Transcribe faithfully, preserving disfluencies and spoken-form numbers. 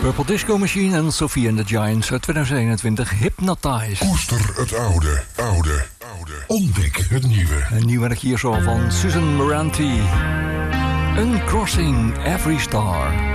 Purple Disco Machine en Sophie and the Giants uit twintig eenentwintig, Hypnotize. Koester het oude, oude, oude. Ontdek het nieuwe. Een nieuw werk hier zo van Susan Moranti. Uncrossing Every Star.